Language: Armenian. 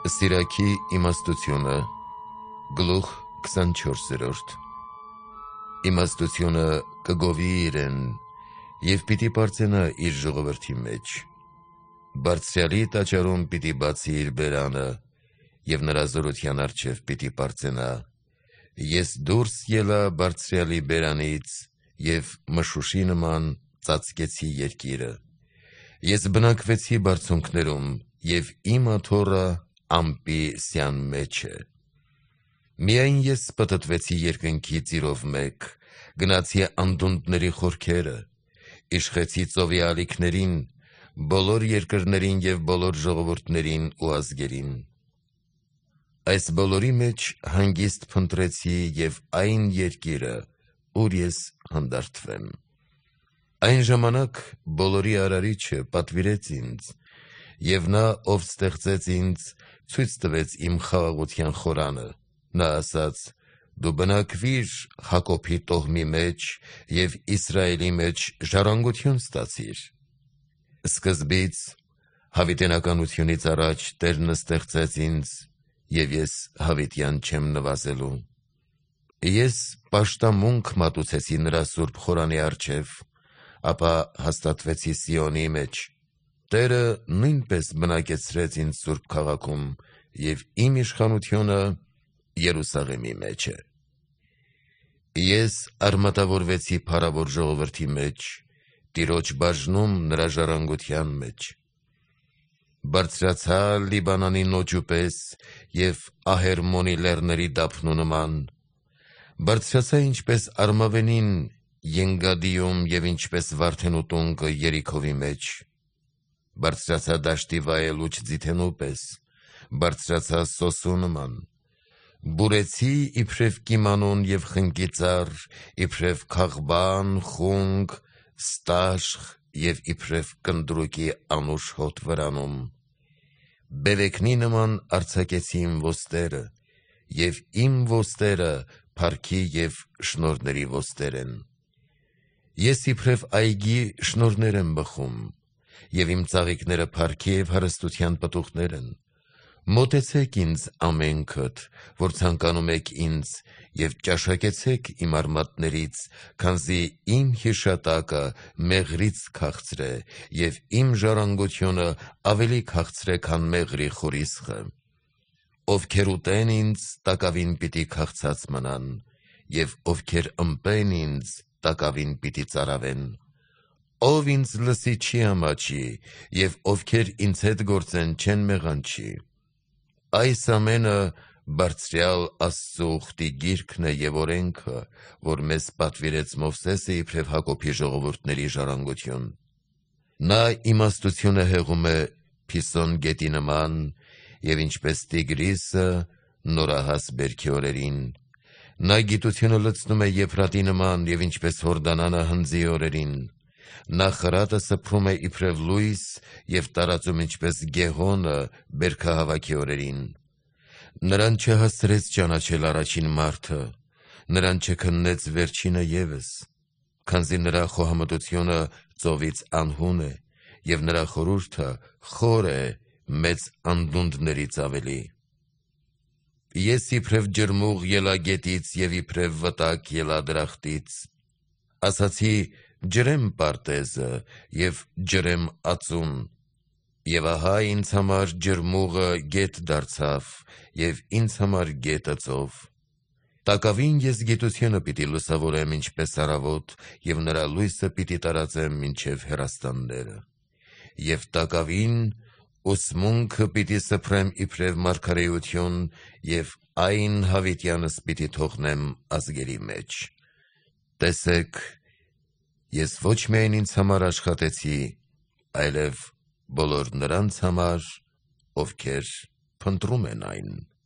Սիրակի իմաստությունը գլուխ 24-րդ Իմաստությունը կգովի իրեն և պիտի պարծենա իր ժողովրդի մեջ։ Բարձրյալի տաճարում պիտի բացի իր բերանը և նրա զորության առջև պիտի պարծենա։ Ես դուրս ելա բարձրյալի բերանից և մշուշի նման ծածկեցի երկիրը։ Ես բնակվեցի բարձունքներում և իմ աթոռը ամպի սյան մեջ է։ Միայն ես պտտվեցի երկնքի ծիրով մեկ, գնացի անդունդների խորքերը, իշխեցի ծովի ալիքներին, բոլոր երկրներին և բոլոր ժողովուրդներին ու ազգերին։ Այս բոլորի մեջ հանգիստ փնտրեցի և այն երկիրը, ուր ես հանդարտվեմ։ Այն ժամանակ բոլորի արարիչը պատվիրեց ինձ, և նա, ով ստեղծեց ինձ, ցույց տվեց իմ խաղաղության խորանը։ Նա ասաց. «Դու բնակվիր Հակոբի տոհմի մեջ և Իսրայելի մեջ ժառանգություն ստացիր»։ Սկզբից հավիտենականությունից առաջ Տերն ստեղծեց ինձ, և ես հավիտյան չեմ նվազելու։ Ես պաշտամունք մատուցեցի նրա սուրբ խորանի առջև, ապա հաստատվեցի Սիոնի մեջ։ Տերը նույնպես բնակեցրեց ինձ սուրբ քաղաքում, և իմ իշխանությունը Երուսաղեմի մեջ է։ Ես արմատավորվեցի փառավոր ժողովրդի մեջ, Տիրոջ բաժնում նրա ժառանգության մեջ։ Բարձրացա Լիբանանի նոճու պես և Ահերմոնի լեռների դափնու նման։ Բարձրացա ինչպես արմավենին Ենգադիում և ինչպես վարդենու տունկը Երիքովի մեջ։ Բարձրացա դաշտի վայելուչ ձիթենու պես, բարձրացա սոսու նման։ Բուրեցի իբրև կիմանուն և խնկիծառ, իբրև քաղբան, խունկ, ստաշղ և իբրև կնդրուկի անուշ հոտ վրանում։ Բևեկնի նման արձակեցի իմ ոստերը, և իմ ոստերը փառքի և շնորհների ոստեր են։ Ես իբրև այգի շնորհներ եմ բխում, և իմ ծաղիկները փառքի և հարստության պտուղներ են։ Մոտեցեք ինձ ամենքդ, որ ցանկանում եք ինձ, և ճաշակեցեք իմ արմատներից, քանզի իմ հիշատակը մեղրից քաղցր է, և իմ ժառանգությունը ավելի քաղցր է, քան մեղրի խորիսխը։ Ովքեր ուտեն ինձ, տակավին պիտի քաղցած մնան, և ովքեր ըմպեն ինձ, տակավին պիտի ծարավեն։ Ով ինձ լսի չի ամաչի, և ովքեր ինձ հետ գործեն չեն մեղանչի։ Այս ամենը Բարձրյալ Աստծու ուխտի գիրքն է և օրենքը, որ մեզ պատվիրեց Մովսեսը իբրև Հակոբի ժողովուրդների ժառանգություն։ Նա իմաստությունը հեղում է Փիսոն գետի նման, և ինչպես Տիգրիսը նորահաս բերքի օրերին։ Նա գիտությունը լցնում է Եփրատի նման, և ինչպես Հորդանանը հնձի օրերին։ Նա խրատը սփռում է իբրև լույս և տարածում ինչպես Գեհոնը բերքահավաքի օրերին։ Նրան չհասցրեց ճանաչել առաջին մարդը, նրան չքննեց վերջինը ևս, քանզի նրա խոհամտությունը ծովից անհուն է, և նրա խորհուրդը խոր է մեծ անդունդներից ավելի։ Ես իբրև ջրմուղ ելա գետից և իբրև վտակ ելա դրախտից։ Ասացի. «Ջրեմ պարտեզը և ջրեմ ածուն»։ Եվ ահա ինձ համար ջրմուղը գետ դարձավ, և ինձ համար գետը ծով։ Տակավին ես գիտությունը պիտի լուսավորեմ ինչպես առավոտ, և նրա լույսը պիտի տարածեմ մինչև հեռաստանները։ Եվ տակավին ուսմունքը պիտի սփռեմ իբրև մարգարեություն, և այն հավիտյանս պիտի թողնեմ ազգերի մեջ։ Տեսեք, ես ոչ միայն ինձ համար աշխատեցի, այլև բոլոր նրանց համար, ովքեր փնտրում են այն։